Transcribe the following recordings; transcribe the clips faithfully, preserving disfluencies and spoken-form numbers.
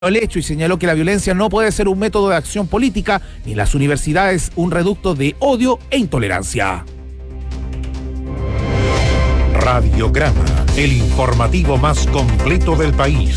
el hecho y señaló que la violencia no puede ser un método de acción política ni las universidades un reducto de odio e intolerancia. Radiograma, el informativo más completo del país.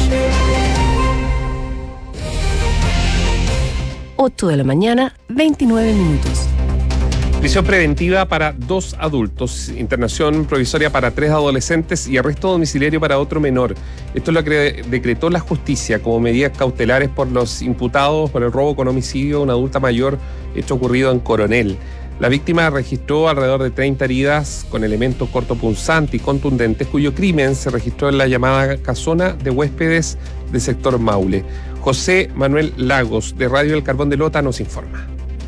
ocho de la mañana, veintinueve minutos. Prisión preventiva para dos adultos, internación provisoria para tres adolescentes y arresto domiciliario para otro menor. Esto es lo que decretó la justicia como medidas cautelares por los imputados por el robo con homicidio a una adulta mayor, hecho ocurrido en Coronel. La víctima registró alrededor de treinta heridas con elementos cortopunzantes y contundentes, cuyo crimen se registró en la llamada casona de huéspedes del sector Maule. José Manuel Lagos, de Radio El Carbón de Lota, nos informa.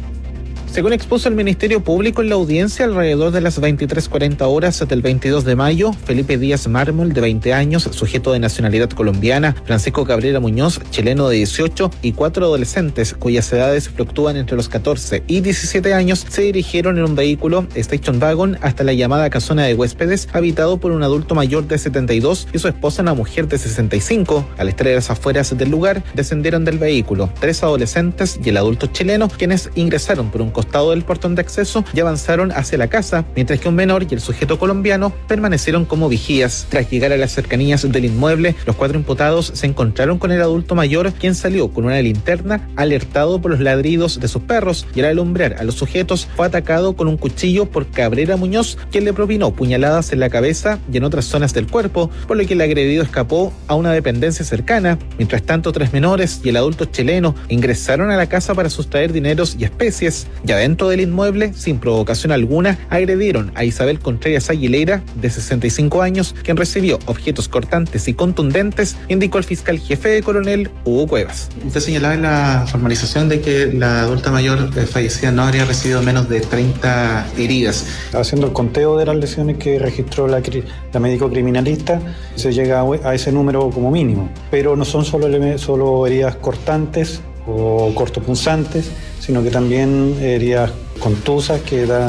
Según expuso el Ministerio Público en la audiencia, alrededor de las veintitrés cuarenta horas del veintidós de mayo, Felipe Díaz Mármol, de veinte años, sujeto de nacionalidad colombiana, Francisco Cabrera Muñoz, chileno de dieciocho, y cuatro adolescentes cuyas edades fluctúan entre los catorce y diecisiete años, se dirigieron en un vehículo Station Wagon hasta la llamada casona de huéspedes, habitado por un adulto mayor de setenta y dos y su esposa, una mujer de sesenta y cinco. Al estar en las afueras del lugar, descendieron del vehículo tres adolescentes y el adulto chileno, quienes ingresaron por un costado del portón de acceso y avanzaron hacia la casa, mientras que un menor y el sujeto colombiano permanecieron como vigías. Tras llegar a las cercanías del inmueble, los cuatro imputados se encontraron con el adulto mayor, quien salió con una linterna, alertado por los ladridos de sus perros, y al alumbrar a los sujetos fue atacado con un cuchillo por Cabrera Muñoz, quien le propinó puñaladas en la cabeza y en otras zonas del cuerpo, por lo que el agredido escapó a una dependencia cercana. Mientras tanto, tres menores y el adulto chileno ingresaron a la casa para sustraer dineros y especies. Ya dentro del inmueble, sin provocación alguna, agredieron a Isabel Contreras Aguilera, de sesenta y cinco años, quien recibió objetos cortantes y contundentes, indicó el fiscal jefe de Coronel, Hugo Cuevas. Usted señalaba en la formalización de que la adulta mayor fallecida no habría recibido menos de treinta heridas. Haciendo el conteo de las lesiones que registró la, la médico criminalista, se llega a ese número como mínimo, pero no son solo, solo heridas cortantes o cortopunzantes, sino que también heridas contusas que dan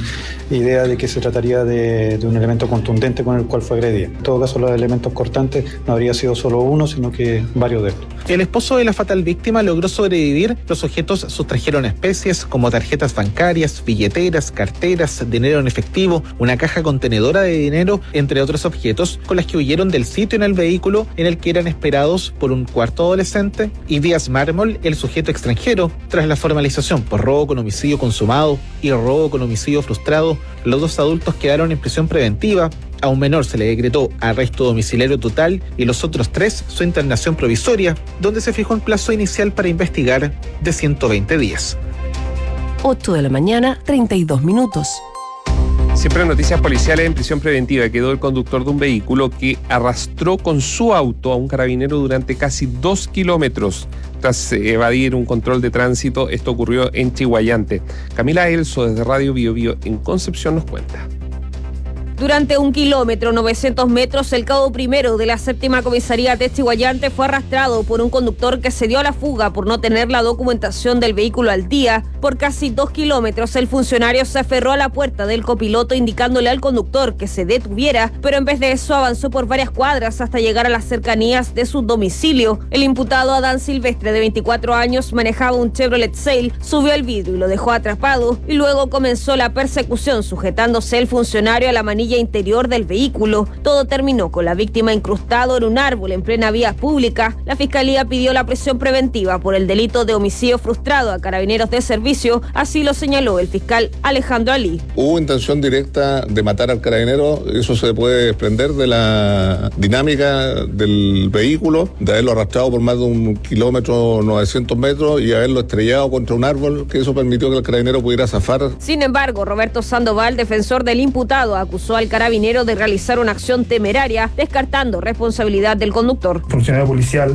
idea de que se trataría de, de un elemento contundente con el cual fue agredida. En todo caso, los elementos cortantes no habría sido solo uno, sino que varios de estos. El esposo de la fatal víctima logró sobrevivir. Los objetos sustrajeron especies como tarjetas bancarias, billeteras, carteras, dinero en efectivo, una caja contenedora de dinero, entre otros objetos, con las que huyeron del sitio en el vehículo en el que eran esperados por un cuarto adolescente y Díaz Mármol, el sujeto extranjero. Tras la formalización por robo con homicidio consumado y robo con homicidio frustrado, los dos adultos quedaron en prisión preventiva. A un menor se le decretó arresto domiciliario total y los otros tres su internación provisoria, donde se fijó un plazo inicial para investigar de ciento veinte días. ocho de la mañana, treinta y dos minutos. Siempre en noticias policiales, en prisión preventiva quedó el conductor de un vehículo que arrastró con su auto a un carabinero durante casi dos kilómetros tras evadir un control de tránsito. Esto ocurrió en Chihuayante. Camila Elso, desde Radio Bio Bio en Concepción, nos cuenta. Durante un kilómetro, novecientos metros, el cabo primero de la séptima comisaría de Chihuayante fue arrastrado por un conductor que se dio a la fuga por no tener la documentación del vehículo al día. Por casi dos kilómetros, el funcionario se aferró a la puerta del copiloto indicándole al conductor que se detuviera, pero en vez de eso avanzó por varias cuadras hasta llegar a las cercanías de su domicilio. El imputado Adán Silvestre, de veinticuatro años, manejaba un Chevrolet Sail, subió el vidrio y lo dejó atrapado, y luego comenzó la persecución sujetándose el funcionario a la manilla interior del vehículo. Todo terminó con la víctima incrustado en un árbol en plena vía pública. La fiscalía pidió la prisión preventiva por el delito de homicidio frustrado a carabineros de servicio, así lo señaló el fiscal Alejandro Alí. Hubo intención directa de matar al carabinero, eso se puede desprender de la dinámica del vehículo, de haberlo arrastrado por más de un kilómetro, novecientos metros, y haberlo estrellado contra un árbol, que eso permitió que el carabinero pudiera zafar. Sin embargo, Roberto Sandoval, defensor del imputado, acusó al carabinero de realizar una acción temeraria, descartando responsabilidad del conductor. El funcionario policial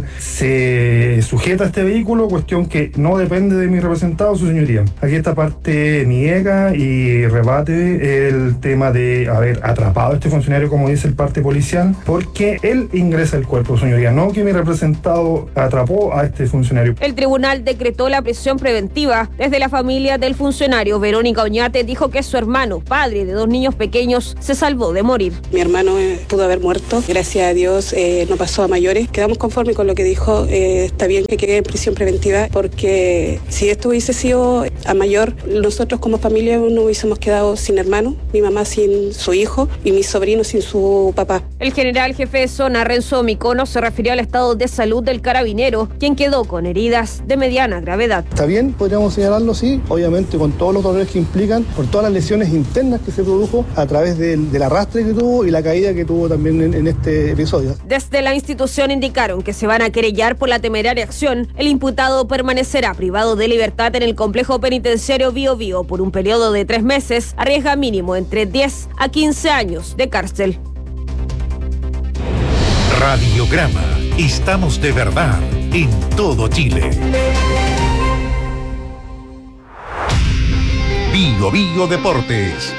se sujeta a este vehículo, cuestión que no depende de mi representado, su señoría. Aquí esta parte niega y rebate el tema de haber atrapado a este funcionario, como dice el parte policial, porque él ingresa al cuerpo, su señoría, no que mi representado atrapó a este funcionario. El tribunal decretó la prisión preventiva. Desde la familia del funcionario, Verónica Oñate dijo que su hermano, padre de dos niños pequeños, se salvó de morir. Mi hermano eh, pudo haber muerto, gracias a Dios eh, no pasó a mayores. Quedamos conformes con lo que dijo, eh, está bien que quede en prisión preventiva, porque si esto hubiese sido a mayor, nosotros como familia no hubiésemos quedado sin hermano, mi mamá sin su hijo y mi sobrino sin su papá. El general jefe de zona, Renzo Micono, se refirió al estado de salud del carabinero, quien quedó con heridas de mediana gravedad. Está bien, podríamos señalarlo, sí, obviamente con todos los dolores que implican, por todas las lesiones internas que se produjo a través del, del arrastre que tuvo y la caída que tuvo también en, en este episodio. Desde la institución indicaron que se van a querellar por la temeraria acción. El imputado permanecerá privado de libertad en el complejo penitenciario Bío Bío por un periodo de tres meses, arriesga mínimo entre diez a quince años de cárcel. Radiograma. Estamos de verdad en todo Chile. Bío Bío Deportes.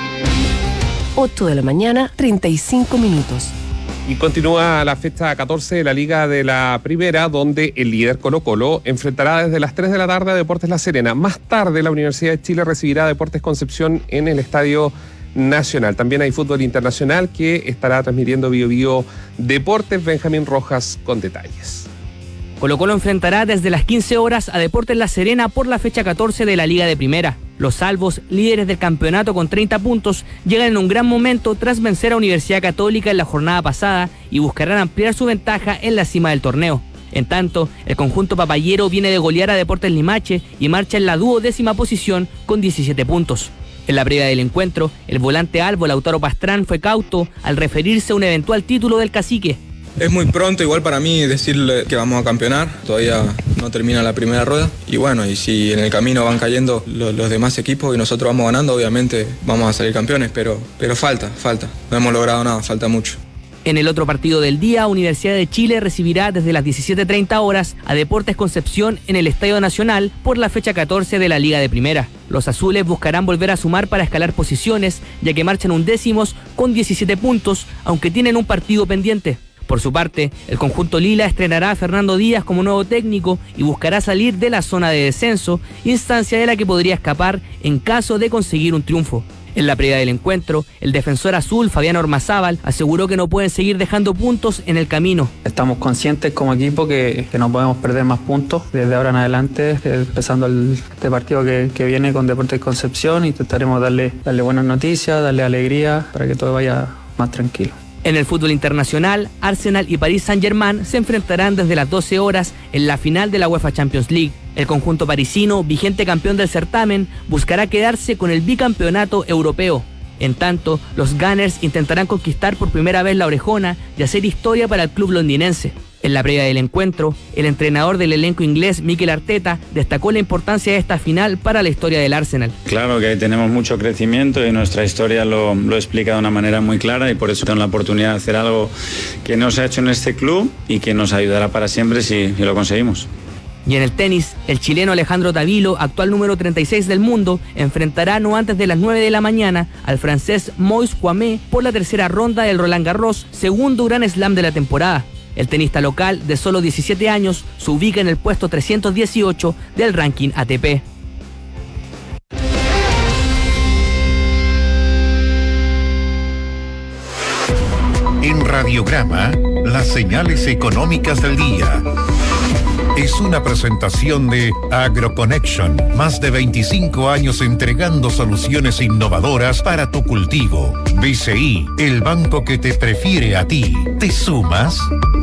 ocho de la mañana, treinta y cinco minutos. Y continúa la fecha catorce de la Liga de la Primera, donde el líder Colo-Colo enfrentará desde las tres de la tarde a Deportes La Serena. Más tarde, la Universidad de Chile recibirá a Deportes Concepción en el Estadio Nacional. También hay fútbol internacional que estará transmitiendo Bío Bío Deportes. Benjamín Rojas con detalles. Colo-Colo enfrentará desde las quince horas a Deportes La Serena por la fecha catorce de la Liga de Primera. Los salvos, líderes del campeonato con treinta puntos, llegan en un gran momento tras vencer a Universidad Católica en la jornada pasada y buscarán ampliar su ventaja en la cima del torneo. En tanto, el conjunto papayero viene de golear a Deportes Limache y marcha en la duodécima posición con diecisiete puntos. En la previa del encuentro, el volante albo Lautaro Pastrán fue cauto al referirse a un eventual título del Cacique. Es muy pronto igual para mí decirle que vamos a campeonar, todavía no termina la primera rueda y bueno, y si en el camino van cayendo los, los demás equipos y nosotros vamos ganando, obviamente vamos a salir campeones, pero, pero falta, falta, no hemos logrado nada, falta mucho. En el otro partido del día, Universidad de Chile recibirá desde las diecisiete treinta horas a Deportes Concepción en el Estadio Nacional por la fecha catorce de la Liga de Primera. Los azules buscarán volver a sumar para escalar posiciones, ya que marchan undécimos con diecisiete puntos, aunque tienen un partido pendiente. Por su parte, el conjunto lila estrenará a Fernando Díaz como nuevo técnico y buscará salir de la zona de descenso, instancia de la que podría escapar en caso de conseguir un triunfo. En la previa del encuentro, el defensor azul, Fabián Ormazábal, aseguró que no pueden seguir dejando puntos en el camino. Estamos conscientes como equipo que, que no podemos perder más puntos desde ahora en adelante, empezando el, este partido que, que viene con Deportes Concepción. Intentaremos darle, darle buenas noticias, darle alegría para que todo vaya más tranquilo. En el fútbol internacional, Arsenal y Paris Saint-Germain se enfrentarán desde las doce horas en la final de la UEFA Champions League. El conjunto parisino, vigente campeón del certamen, buscará quedarse con el bicampeonato europeo. En tanto, los Gunners intentarán conquistar por primera vez la orejona y hacer historia para el club londinense. En la previa del encuentro, el entrenador del elenco inglés, Mikel Arteta, destacó la importancia de esta final para la historia del Arsenal. Claro que tenemos mucho crecimiento y nuestra historia lo, lo explica de una manera muy clara y por eso tengo la oportunidad de hacer algo que no se ha hecho en este club y que nos ayudará para siempre si, si lo conseguimos. Y en el tenis, el chileno Alejandro Tavilo, actual número treinta y seis del mundo, enfrentará no antes de las nueve de la mañana al francés Moïse Kouamé por la tercera ronda del Roland Garros, segundo Grand Slam de la temporada. El tenista local, de solo diecisiete años, se ubica en el puesto trescientos dieciocho del ranking A T P. En Radiograma, las señales económicas del día. Es una presentación de AgroConnection, más de veinticinco años entregando soluciones innovadoras para tu cultivo. B C I, el banco que te prefiere a ti. ¿Te sumas?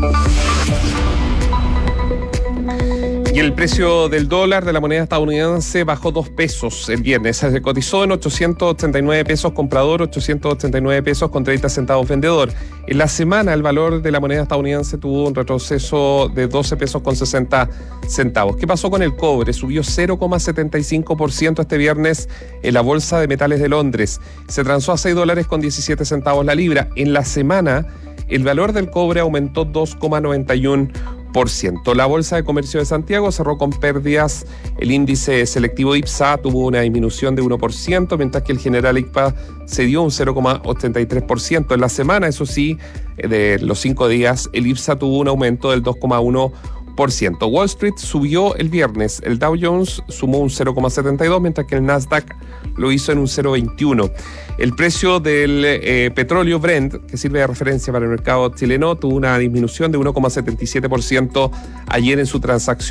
Y el precio del dólar de la moneda estadounidense bajó dos pesos el viernes. Se cotizó en ochocientos ochenta y nueve pesos comprador, ochocientos ochenta y nueve pesos con treinta centavos vendedor. En la semana el valor de la moneda estadounidense tuvo un retroceso de doce pesos con sesenta centavos. ¿Qué pasó con el cobre? Subió cero coma setenta y cinco por ciento este viernes en la Bolsa de Metales de Londres. Se transó a seis dólares con diecisiete centavos la libra. En la semana el valor del cobre aumentó dos coma noventa y uno por ciento. La Bolsa de Comercio de Santiago cerró con pérdidas. El índice selectivo IPSA tuvo una disminución de uno por ciento, mientras que el general I C P A cedió un cero coma ochenta y tres por ciento. En la semana, eso sí, de los cinco días, el IPSA tuvo un aumento del dos coma uno por ciento. Wall Street subió el viernes. El Dow Jones sumó un cero coma setenta y dos, mientras que el Nasdaq lo hizo en un cero coma veintiuno. El precio del eh, petróleo Brent, que sirve de referencia para el mercado chileno, tuvo una disminución de uno coma setenta y siete por ciento ayer en su transacción